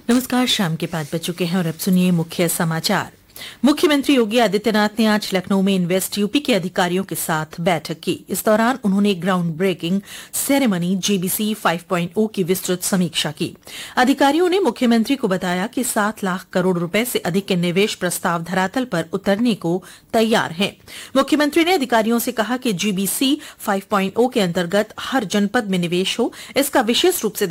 नमस्कार, शाम के 5 बज चुके हैं और अब सुनिए मुख्य समाचार। मुख्यमंत्री योगी आदित्यनाथ ने आज लखनऊ में इन्वेस्ट यूपी के अधिकारियों के साथ बैठक की। इस दौरान उन्होंने ग्राउंड ब्रेकिंग सेरेमनी जीबीसी 5.0 की विस्तृत समीक्षा की। अधिकारियों ने मुख्यमंत्री को बताया कि 7 लाख करोड़ रुपए से अधिक के निवेश प्रस्ताव धरातल पर उतरने को तैयार हैं। मुख्यमंत्री ने अधिकारियों से कहा कि जीबीसी 5.0 के अंतर्गत हर जनपद में निवेश हो, इसका विशेष रूप से